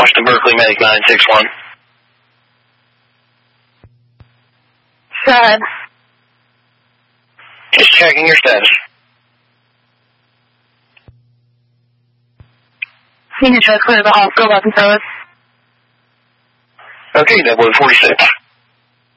Washington Berkeley Medic 961. Sad. Just checking your status. Senior Trust clear the hospital, Dr. Phillips. Okay, that was 46.